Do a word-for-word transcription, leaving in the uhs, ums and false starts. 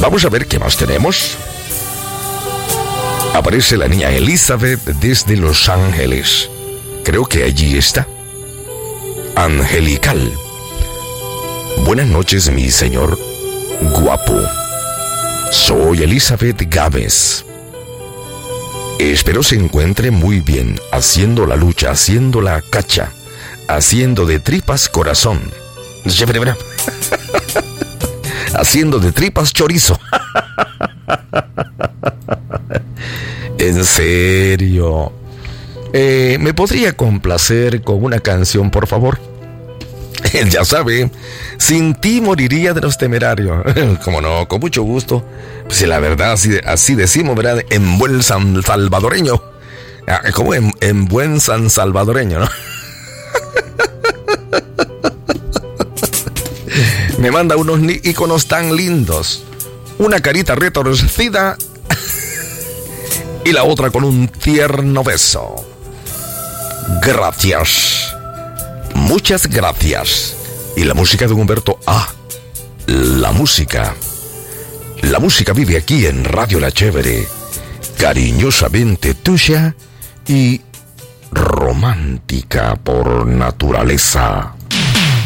Vamos a ver qué más tenemos. Aparece la niña Elizabeth desde Los Ángeles. Creo que allí está. Angelical. Buenas noches, mi señor guapo. Soy Elizabeth Gámez. Espero se encuentre muy bien, haciendo la lucha, haciendo la cacha, haciendo de tripas corazón. Haciendo de tripas chorizo. En serio. Eh, ¿Me podría complacer con una canción, por favor? Ya sabe, sin ti moriría de los temerarios. Como no, con mucho gusto. Pues la verdad, así, así decimos, ¿verdad? En buen san salvadoreño. Como en, en buen san salvadoreño, ¿no? Me manda unos iconos tan lindos. Una carita retorcida y la otra con un tierno beso. Gracias. Muchas gracias. Y la música de Humberto A. La música. La música vive aquí en Radio La Chévere. Cariñosamente tuya y romántica por naturaleza.